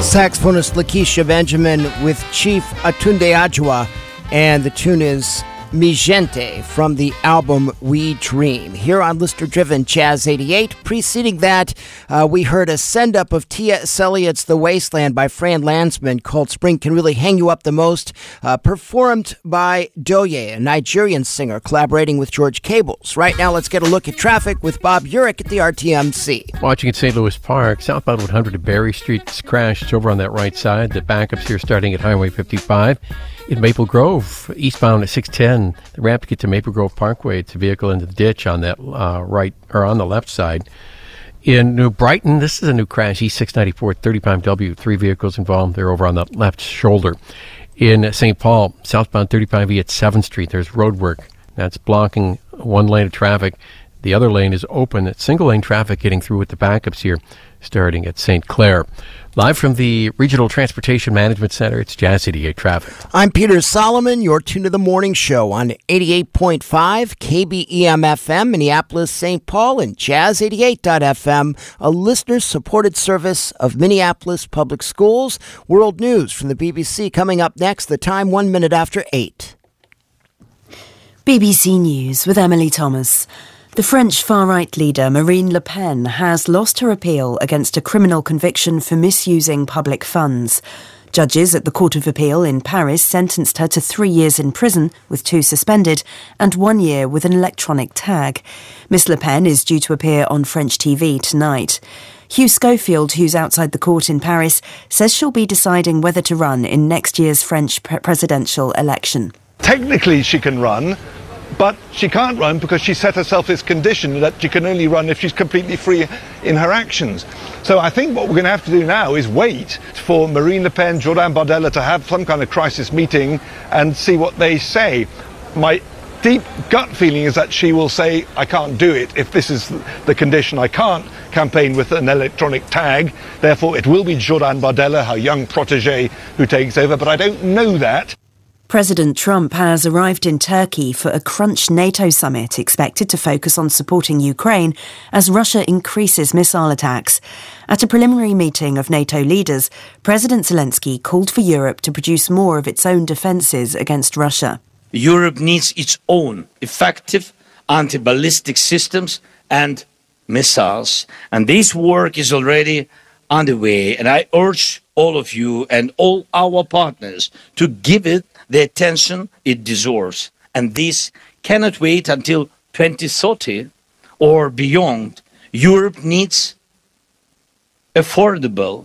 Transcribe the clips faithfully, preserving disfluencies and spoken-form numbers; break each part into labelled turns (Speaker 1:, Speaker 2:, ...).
Speaker 1: Saxophonist Lakeisha Benjamin with Chief Atunde Adjoa, and the tune is Mi Gente from the album We Dream. Here on Listener Driven Jazz eighty-eight. Preceding that, uh, we heard a send-up of T S. Eliot's The Wasteland by Fran Lansman called Spring Can Really Hang You Up the Most, uh, performed by Doye, a Nigerian singer, collaborating with George Cables. Right now, let's get a look at traffic with Bob Urich at the R T M C.
Speaker 2: Watching at Saint Louis Park, southbound one hundred at Berry Street is crashed. It's over on that right side. The backups here starting at Highway fifty-five. In Maple Grove, eastbound at six ten, the ramp to get to Maple Grove Parkway, it's a vehicle into the ditch on that uh, right, or on the left side. In New Brighton, this is a new crash, East six ninety-four, thirty-five W, three vehicles involved. They're over on the left shoulder. In Saint Paul, southbound thirty-five E at seventh Street, there's road work. That's blocking one lane of traffic. The other lane is open. It's single-lane traffic getting through with the backups here, starting at Saint Clair. Live from the Regional Transportation Management Center, it's Jazz eighty-eight Traffic.
Speaker 1: I'm Peter Solomon, your tune of the morning show on eighty-eight point five K B E M F M, Minneapolis, Saint Paul, and Jazz eighty-eight dot F M, a listener-supported service of Minneapolis Public Schools. World news from the B B C coming up next, the time one minute after eight.
Speaker 3: B B C News with Emily Thomas. The French far-right leader Marine Le Pen has lost her appeal against a criminal conviction for misusing public funds. Judges at the Court of Appeal in Paris sentenced her to three years in prison, with two suspended, and one year with an electronic tag. Miss Le Pen is due to appear on French T V tonight. Hugh Schofield, who's outside the court in Paris, says she'll be deciding whether to run in next year's French pre- presidential election.
Speaker 4: Technically she can run, but she can't run because she set herself this condition that she can only run if she's completely free in her actions. So I think what we're going to have to do now is wait for Marine Le Pen, Jordan Bardella to have some kind of crisis meeting and see what they say. My deep gut feeling is that she will say, I can't do it if this is the condition. I can't campaign with an electronic tag. Therefore, it will be Jordan Bardella, her young protege, who takes over. But I don't know that.
Speaker 3: President Trump has arrived in Turkey for a Crunch NATO summit expected to focus on supporting Ukraine as Russia increases missile attacks. At a preliminary meeting of NATO leaders, President Zelensky called for Europe to produce more of its own defences against Russia.
Speaker 5: Europe needs its own effective anti-ballistic systems and missiles, and this work is already underway, and I urge all of you and all our partners to give it the attention it deserves. And this cannot wait until twenty thirty or beyond. Europe needs affordable,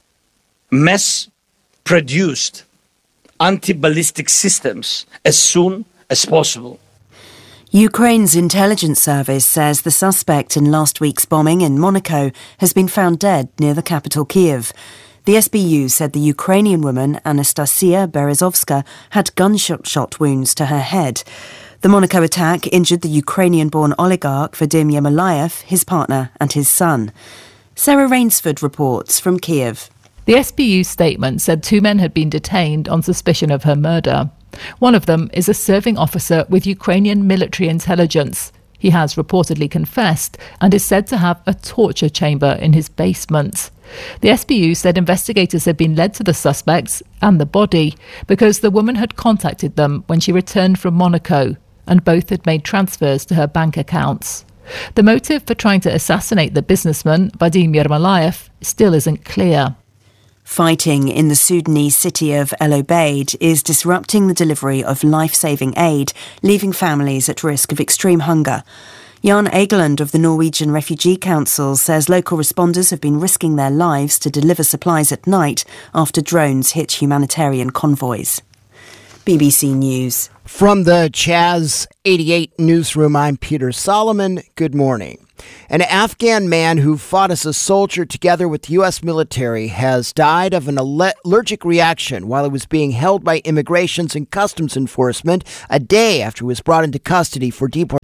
Speaker 5: mass-produced anti-ballistic systems as soon as possible.
Speaker 3: Ukraine's intelligence service says the suspect in last week's bombing in Monaco has been found dead near the capital Kyiv. The S B U said the Ukrainian woman, Anastasia Berezovska, had gunshot shot wounds to her head. The Monaco attack injured the Ukrainian-born oligarch Vladimir Malayev, his partner and his son. Sarah Rainsford reports from Kyiv.
Speaker 6: The S B U statement said two men had been detained on suspicion of her murder. One of them is a serving officer with Ukrainian military intelligence. He has reportedly confessed and is said to have a torture chamber in his basement. The S B U said investigators had been led to the suspects and the body because the woman had contacted them when she returned from Monaco, and both had made transfers to her bank accounts. The motive for trying to assassinate the businessman, Vladimir Malayev, still isn't clear.
Speaker 3: Fighting in the Sudanese city of El Obeid is disrupting the delivery of life-saving aid, leaving families at risk of extreme hunger. Jan Egeland of the Norwegian Refugee Council says local responders have been risking their lives to deliver supplies at night after drones hit humanitarian convoys. B B C News.
Speaker 1: From the Jazz eighty-eight newsroom, I'm Peter Solomon. Good morning. An Afghan man who fought as a soldier together with the U S military has died of an allergic reaction while he was being held by Immigrations and Customs Enforcement a day after he was brought into custody for deportation.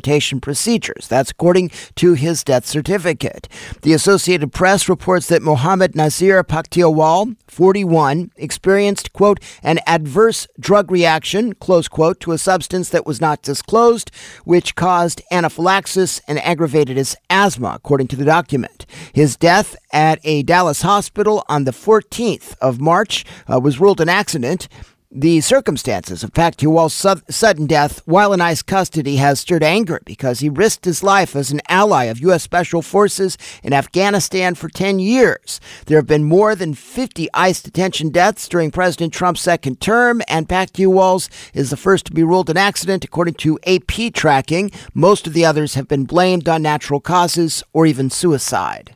Speaker 1: transportation procedures. That's according to his death certificate. The Associated Press reports that Mohammed Nazir Paktiawal, forty-one, experienced, quote, an adverse drug reaction, close quote, to a substance that was not disclosed, which caused anaphylaxis and aggravated his asthma, according to the document. His death at a Dallas hospital on the fourteenth of March uh, was ruled an accident. The circumstances of Paktiawal's su- sudden death while in ICE custody has stirred anger because he risked his life as an ally of U S Special Forces in Afghanistan for ten years. There have been more than fifty ICE detention deaths during President Trump's second term, and Paktiawal's is the first to be ruled an accident, according to A P tracking. Most of the others have been blamed on natural causes or even suicide.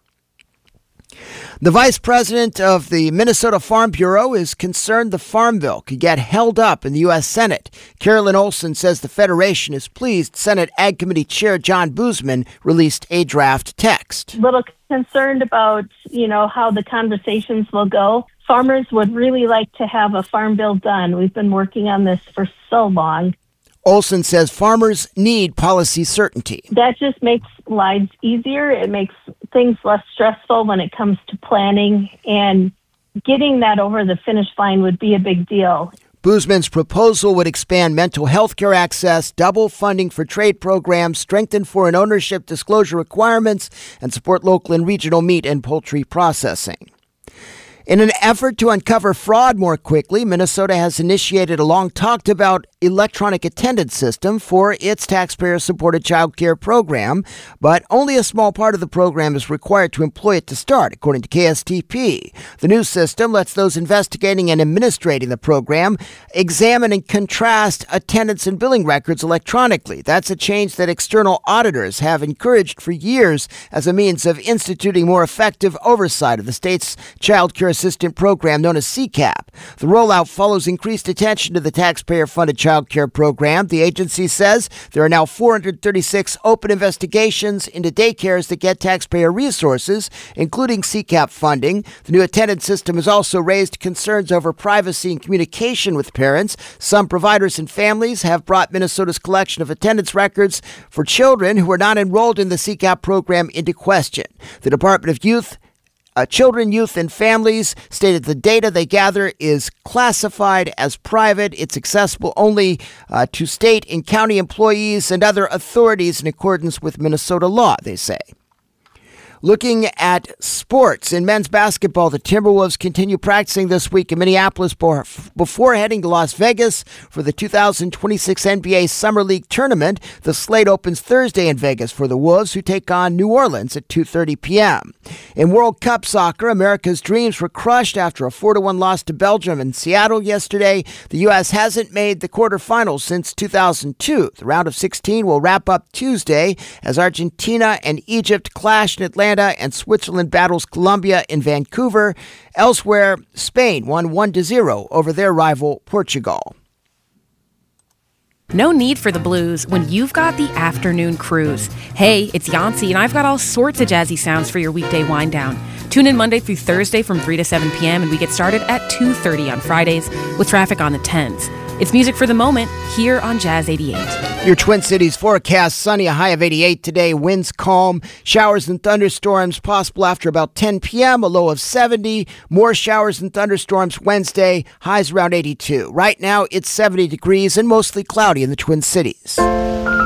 Speaker 1: The vice president of the Minnesota Farm Bureau is concerned the Farm Bill could get held up in the U S Senate. Carolyn Olson says the Federation is pleased Senate Ag Committee Chair John Boozman released a draft text.
Speaker 7: A little concerned about, you know, how the conversations will go. Farmers would really like to have a farm bill done. We've been working on this for so long.
Speaker 1: Olson says farmers need policy certainty.
Speaker 7: That just makes lives easier. It makes things less stressful when it comes to planning, and getting that over the finish line would be a big deal.
Speaker 1: Boozman's proposal would expand mental health care access, double funding for trade programs, strengthen foreign ownership disclosure requirements, and support local and regional meat and poultry processing. In an effort to uncover fraud more quickly, Minnesota has initiated a long-talked-about electronic attendance system for its taxpayer-supported child care program, but only a small part of the program is required to employ it to start, according to K S T P. The new system lets those investigating and administrating the program examine and contrast attendance and billing records electronically. That's a change that external auditors have encouraged for years as a means of instituting more effective oversight of the state's child care assistant program known as C CAP. The rollout follows increased attention to the taxpayer-funded child care program. The agency says there are now four hundred thirty-six open investigations into daycares that get taxpayer resources, including C CAP funding. The new attendance system has also raised concerns over privacy and communication with parents. Some providers and families have brought Minnesota's collection of attendance records for children who are not enrolled in the C CAP program into question. The Department of Youth Uh, Children, Youth, and Families stated the data they gather is classified as private. It's accessible only uh, to state and county employees and other authorities in accordance with Minnesota law, they say. Looking at sports, in men's basketball, the Timberwolves continue practicing this week in Minneapolis before heading to Las Vegas for the two thousand twenty-six N B A Summer League Tournament. The slate opens Thursday in Vegas for the Wolves, who take on New Orleans at two thirty p.m. In World Cup soccer, America's dreams were crushed after a four to one loss to Belgium in Seattle yesterday. The U S hasn't made the quarterfinals since two thousand two. The round of sixteen will wrap up Tuesday as Argentina and Egypt clash in Atlanta and Switzerland battles Colombia in Vancouver. Elsewhere, Spain won one to zero over their rival Portugal.
Speaker 8: No need for the blues when you've got the afternoon cruise. Hey, it's Yancy, and I've got all sorts of jazzy sounds for your weekday wind down. Tune in Monday through Thursday from three to seven p.m. and we get started at two thirty on Fridays with traffic on the tens. It's music for the moment here on Jazz eighty-eight.
Speaker 1: Your Twin Cities forecast: sunny, a high of eighty-eight today. Winds calm. Showers and thunderstorms possible after about ten p.m. A low of seventy. More showers and thunderstorms Wednesday. Highs around eighty-two. Right now it's seventy degrees and mostly cloudy in the Twin Cities.